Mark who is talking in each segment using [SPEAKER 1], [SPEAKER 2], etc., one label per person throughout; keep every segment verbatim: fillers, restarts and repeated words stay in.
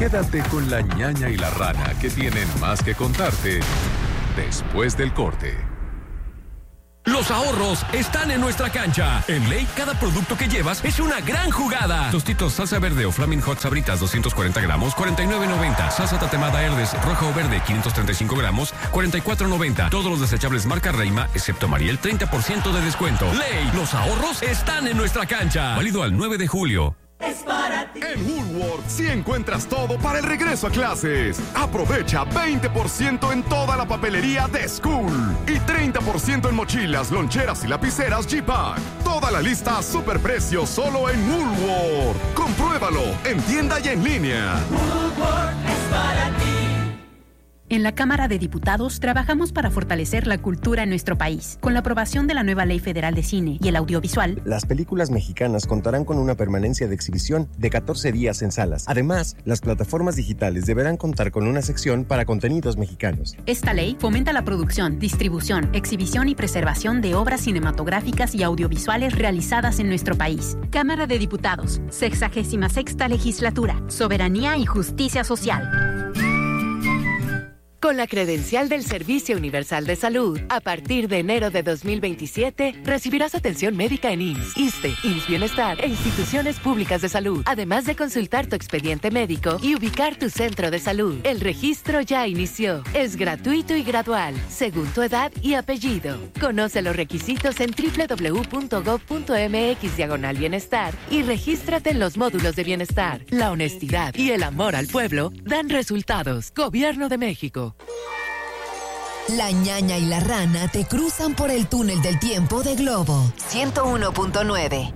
[SPEAKER 1] Quédate con la ñaña y la rana, que tienen más que contarte después del corte.
[SPEAKER 2] Los ahorros están en nuestra cancha. En Ley, cada producto que llevas es una gran jugada. Tostitos salsa verde o Flaming Hot Sabritas doscientos cuarenta gramos, cuarenta y nueve noventa. Salsa tatemada Herdes roja o verde quinientos treinta y cinco gramos, cuarenta y cuatro noventa. Todos los desechables marca Reima, excepto Mariel, treinta por ciento de descuento. Ley, los ahorros están en nuestra cancha. Válido al nueve de julio.
[SPEAKER 3] Es para ti.
[SPEAKER 4] En Woolworth sí encuentras todo para el regreso a clases. Aprovecha veinte por ciento en toda la papelería de School y treinta por ciento en mochilas, loncheras y lapiceras G-Pack. Toda la lista a superprecio solo en Woolworth. Compruébalo en tienda y en línea.
[SPEAKER 3] Woolworth es para ti.
[SPEAKER 5] En la Cámara de Diputados trabajamos para fortalecer la cultura en nuestro país. Con la aprobación de la nueva Ley Federal de Cine y el Audiovisual,
[SPEAKER 6] las películas mexicanas contarán con una permanencia de exhibición de catorce días en salas. Además, las plataformas digitales deberán contar con una sección para contenidos mexicanos.
[SPEAKER 5] Esta ley fomenta la producción, distribución, exhibición y preservación de obras cinematográficas y audiovisuales realizadas en nuestro país. Cámara de Diputados, sexagésima sexta Legislatura, Soberanía y Justicia Social.
[SPEAKER 7] Con la credencial del Servicio Universal de Salud, a partir de enero de dos mil veintisiete, recibirás atención médica en I M S S, ISSSTE, I M S S Bienestar e instituciones públicas de salud, además de consultar tu expediente médico y ubicar tu centro de salud. El registro ya inició. Es gratuito y gradual, según tu edad y apellido. Conoce los requisitos en doble u doble u doble u punto gob punto eme equis diagonal bienestar y regístrate en los módulos de bienestar. La honestidad y el amor al pueblo dan resultados. Gobierno de México.
[SPEAKER 8] La ñaña y la rana te cruzan por el túnel del tiempo de Globo ciento uno punto nueve.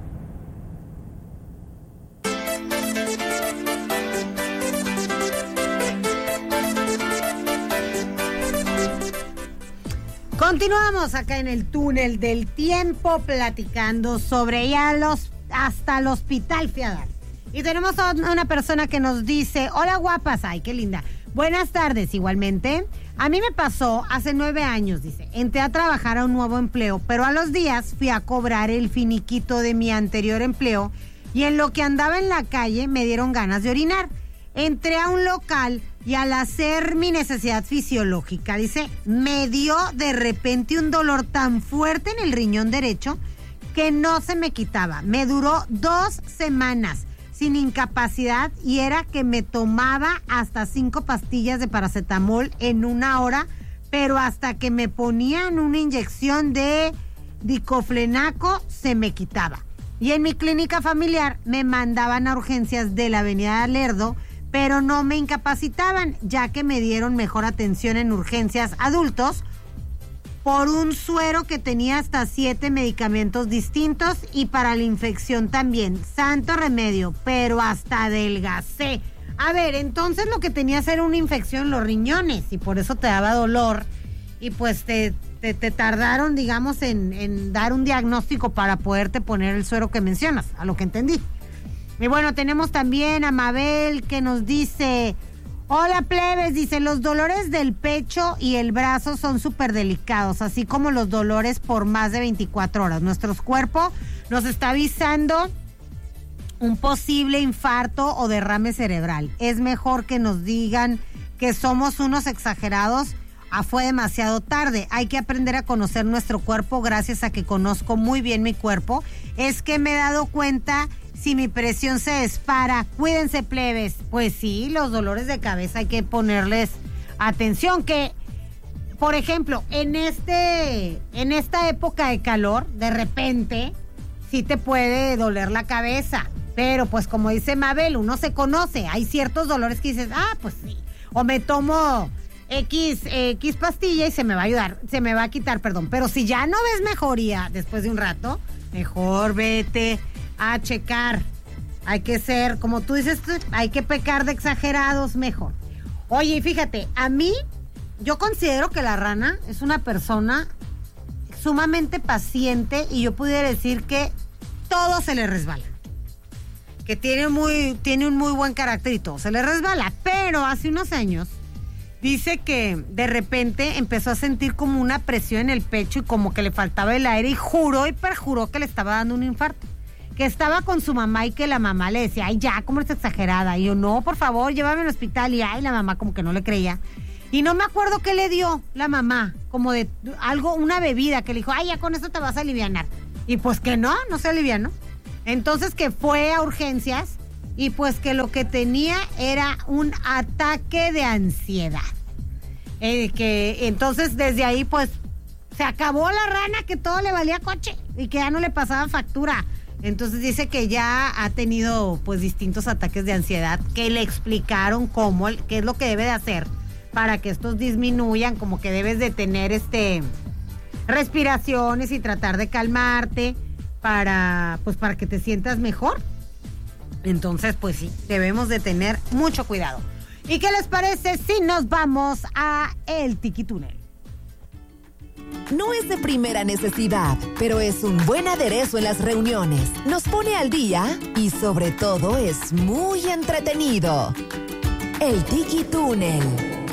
[SPEAKER 9] Continuamos acá en el túnel del tiempo platicando sobre ya los hasta el hospital fiadal. Y tenemos a una persona que nos dice: hola guapas, ay qué linda. Buenas tardes, igualmente. A mí me pasó hace nueve años, dice. Entré a trabajar a un nuevo empleo, pero a los días fui a cobrar el finiquito de mi anterior empleo y en lo que andaba en la calle me dieron ganas de orinar. Entré a un local y al hacer mi necesidad fisiológica, dice, me dio de repente un dolor tan fuerte en el riñón derecho que no se me quitaba. Me duró dos semanas. Sin incapacidad y era que me tomaba hasta cinco pastillas de paracetamol en una hora, pero hasta que me ponían una inyección de diclofenaco se me quitaba. Y en mi clínica familiar me mandaban a urgencias de la Avenida Lerdo, pero no me incapacitaban, ya que me dieron mejor atención en urgencias adultos por un suero que tenía hasta siete medicamentos distintos y para la infección también. Santo remedio, pero hasta adelgacé. A ver, entonces lo que tenías era una infección en los riñones y por eso te daba dolor y pues te, te, te tardaron, digamos, en, en dar un diagnóstico para poderte poner el suero que mencionas, a lo que entendí. Y bueno, tenemos también a Mabel que nos dice... Hola plebes, dice, los dolores del pecho y el brazo son súper delicados, así como los dolores por más de veinticuatro horas. Nuestro cuerpo nos está avisando un posible infarto o derrame cerebral. Es mejor que nos digan que somos unos exagerados. Ah, fue demasiado tarde. Hay que aprender a conocer nuestro cuerpo gracias a que conozco muy bien mi cuerpo. Es que me he dado cuenta... Si mi presión se dispara, cuídense plebes. Pues sí, los dolores de cabeza hay que ponerles atención. Que, por ejemplo, en este, en esta época de calor, de repente, sí te puede doler la cabeza. Pero pues como dice Mabel, uno se conoce. Hay ciertos dolores que dices, ah, pues sí. O me tomo X, X pastilla y se me va a ayudar, se me va a quitar, perdón. Pero si ya no ves mejoría después de un rato, mejor vete a checar. Hay que ser, como tú dices, hay que pecar de exagerados mejor. Oye, fíjate, a mí, yo considero que la rana es una persona sumamente paciente y yo pudiera decir que todo se le resbala. Que tiene, muy, tiene un muy buen carácter y todo se le resbala. Pero hace unos años dice que de repente empezó a sentir como una presión en el pecho y como que le faltaba el aire y juró y perjuró que le estaba dando un infarto. que estaba con su mamá y que la mamá le decía, ay, ya, ¿cómo eres exagerada? Y yo, no, por favor, llévame al hospital. Y ay, la mamá como que no le creía. Y no me acuerdo qué le dio la mamá, como de algo, una bebida, que le dijo, ay, ya con eso te vas a alivianar. Y pues que no, no se alivianó. Entonces que fue a urgencias y pues que lo que tenía era un ataque de ansiedad. Eh, que entonces desde ahí pues se acabó la rana, que todo le valía coche y que ya no le pasaba factura. Entonces dice que ya ha tenido pues distintos ataques de ansiedad que le explicaron cómo, qué es lo que debe de hacer para que estos disminuyan, como que debes de tener este respiraciones y tratar de calmarte para pues para que te sientas mejor. Entonces pues sí, debemos de tener mucho cuidado. ¿Y qué les parece si nos vamos a el Tiki-Túnel?
[SPEAKER 8] No es de primera necesidad, pero es un buen aderezo en las reuniones. Nos pone al día y sobre todo es muy entretenido. El Tiki-Túnel.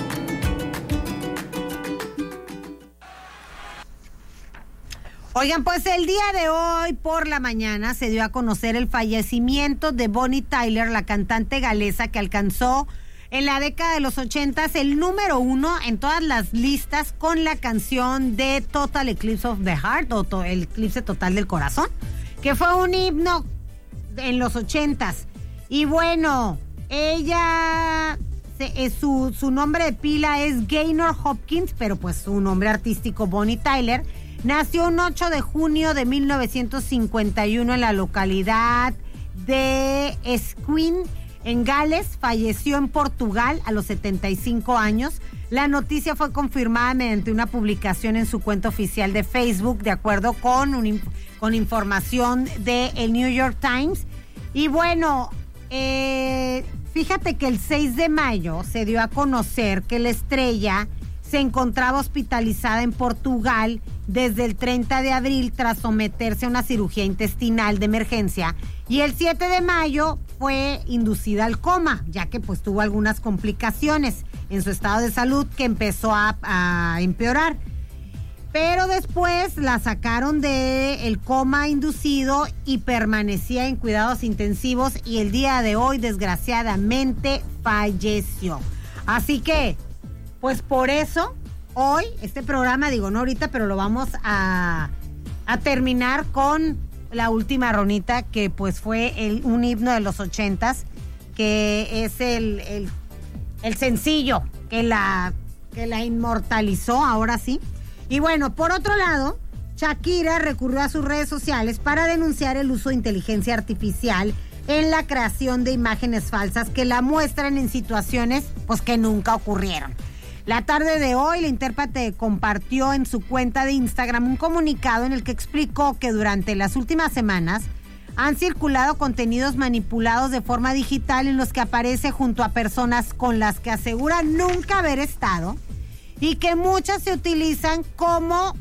[SPEAKER 9] Oigan, pues el día de hoy por la mañana se dio a conocer el fallecimiento de Bonnie Tyler, la cantante galesa que alcanzó en la década de los ochentas el número uno en todas las listas con la canción de Total Eclipse of the Heart, o to, el eclipse total del corazón, que fue un himno en los ochentas. Y bueno, ella, se, su, su nombre de pila es Gaynor Hopkins, pero pues su nombre artístico Bonnie Tyler. Nació un ocho de junio de mil novecientos cincuenta y uno en la localidad de Esquin, en Gales. Falleció en Portugal a los setenta y cinco años. La noticia fue confirmada mediante una publicación en su cuenta oficial de Facebook, de acuerdo con, un, con información del New York Times. Y bueno, eh, fíjate que el seis de mayo se dio a conocer que la estrella se encontraba hospitalizada en Portugal desde el treinta de abril tras someterse a una cirugía intestinal de emergencia, y el siete de mayo fue inducida al coma, ya que pues tuvo algunas complicaciones en su estado de salud que empezó a, a empeorar. Pero después la sacaron del coma inducido y permanecía en cuidados intensivos, y el día de hoy desgraciadamente falleció. Así que pues por eso, hoy, este programa, digo no ahorita, pero lo vamos a, a terminar con la última ronita, que pues fue el, un himno de los ochentas, que es el, el, el sencillo que la, que la inmortalizó, ahora sí. Y bueno, por otro lado, Shakira recurrió a sus redes sociales para denunciar el uso de inteligencia artificial en la creación de imágenes falsas que la muestran en situaciones pues que nunca ocurrieron. La tarde de hoy, la intérprete compartió en su cuenta de Instagram un comunicado en el que explicó que durante las últimas semanas han circulado contenidos manipulados de forma digital en los que aparece junto a personas con las que asegura nunca haber estado, y que muchas se utilizan como,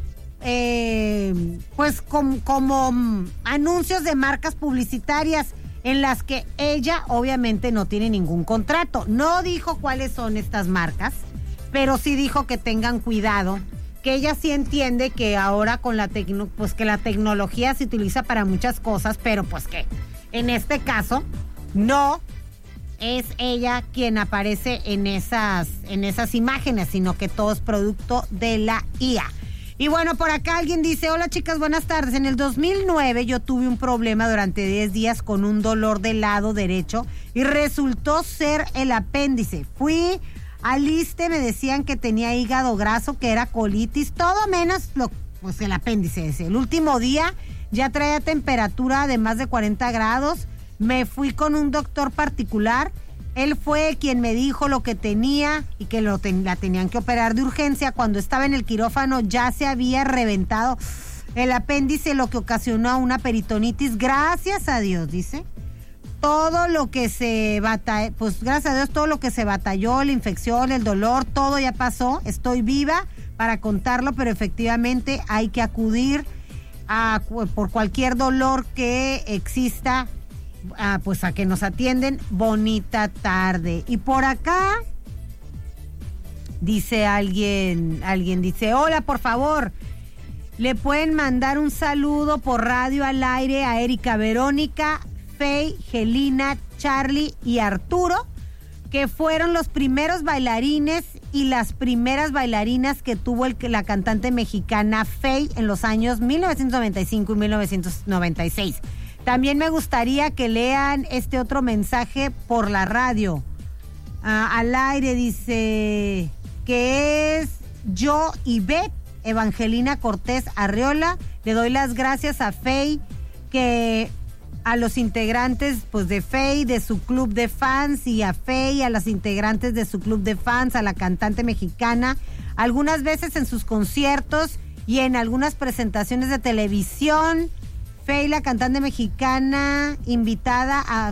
[SPEAKER 9] eh, pues, como, como anuncios de marcas publicitarias en las que ella obviamente no tiene ningún contrato. No dijo cuáles son estas marcas, pero sí dijo que tengan cuidado, que ella sí entiende que ahora con la tecno, pues que la tecnología se utiliza para muchas cosas, pero pues que en este caso no es ella quien aparece en esas, en esas imágenes, sino que todo es producto de la I A. Y bueno, por acá alguien dice, hola chicas, buenas tardes. En el dos mil nueve yo tuve un problema durante diez días con un dolor del lado derecho y resultó ser el apéndice. Fui al ISSSTE, me decían que tenía hígado graso, que era colitis, todo menos lo, pues el apéndice ese. El último día ya traía temperatura de más de cuarenta grados. Me fui con un doctor particular. Él fue quien me dijo lo que tenía y que lo ten, la tenían que operar de urgencia. Cuando estaba en el quirófano ya se había reventado el apéndice, lo que ocasionó una peritonitis. Gracias a Dios, dice. Todo lo que se batalló, pues gracias a Dios, todo lo que se batalló, la infección, el dolor, todo ya pasó. Estoy viva para contarlo, pero efectivamente hay que acudir a, por cualquier dolor que exista, a, pues a que nos atienden. Bonita tarde. Y por acá dice alguien, alguien dice, hola, por favor, Le pueden mandar un saludo por radio al aire a Erika Verónica, Fey, Gelina, Charlie y Arturo, que fueron los primeros bailarines y las primeras bailarinas que tuvo el, la cantante mexicana Fey en los años mil novecientos noventa y cinco y mil novecientos noventa y seis. También me gustaría que lean este otro mensaje por la radio. Ah, al aire dice que es yo y Beth, Evangelina Cortés Arriola. Le doy las gracias a Fey, que a los integrantes pues de Fey, de su club de fans, y a Fey, a las integrantes de su club de fans, a la cantante mexicana, algunas veces en sus conciertos y en algunas presentaciones de televisión. Fey, la cantante mexicana, invitada a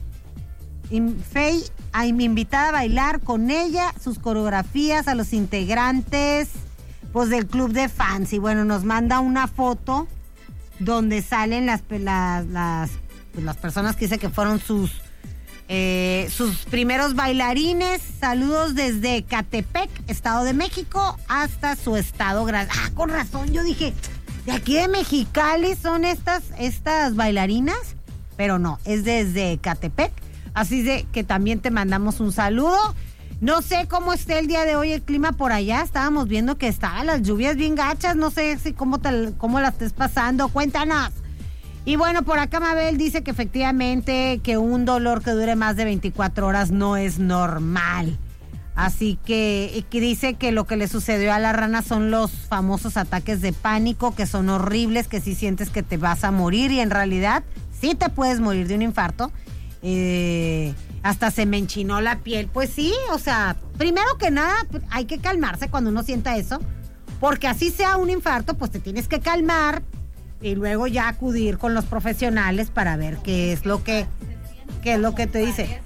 [SPEAKER 9] in, Fey, a, invitada a bailar con ella, sus coreografías, a los integrantes pues del club de fans. Y bueno, nos manda una foto donde salen las, las, las, pues las personas que dice que fueron sus, eh, sus primeros bailarines. Saludos desde Catepec, Estado de México, hasta su estado. Ah, con razón, yo dije, de aquí de Mexicali son estas, estas bailarinas, pero no, es desde Catepec. Así de que también te mandamos un saludo. No sé cómo esté el día de hoy el clima por allá. Estábamos viendo que estaban las lluvias bien gachas. No sé si cómo, te, cómo la estés pasando. Cuéntanos. Y bueno, por acá Mabel dice que efectivamente que un dolor que dure más de veinticuatro horas no es normal. Así que, y que dice que lo que le sucedió a la rana son los famosos ataques de pánico, que son horribles, que si sientes que te vas a morir, y en realidad sí te puedes morir de un infarto. Eh... Hasta se me enchinó la piel. Pues sí, o sea, primero que nada hay que calmarse cuando uno sienta eso, porque así sea un infarto, pues te tienes que calmar y luego ya acudir con los profesionales para ver qué es lo que, qué es lo que te dice.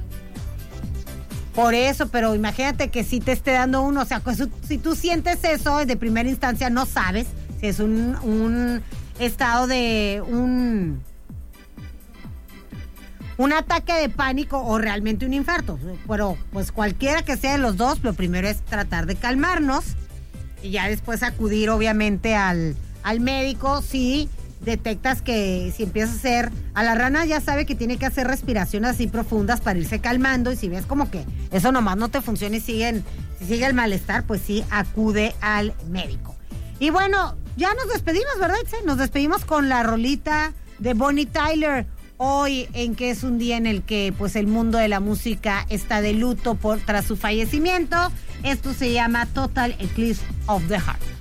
[SPEAKER 9] Por eso, pero imagínate que si te esté dando uno, o sea, pues, si tú sientes eso de primera instancia, no sabes si es un, un estado de un... un ataque de pánico o realmente un infarto. Pero pues cualquiera que sea de los dos, lo primero es tratar de calmarnos y ya después acudir obviamente al, al médico si detectas que si empieza a hacer, a la rana ya sabe que tiene que hacer respiraciones así profundas para irse calmando, y si ves como que eso nomás no te funciona y siguen, si sigue el malestar, pues sí, acude al médico. Y bueno, ya nos despedimos, ¿verdad, Itze? Nos despedimos con la rolita de Bonnie Tyler. Hoy, en que es un día en el que pues el mundo de la música está de luto por tras su fallecimiento. Esto se llama Total Eclipse of the Heart.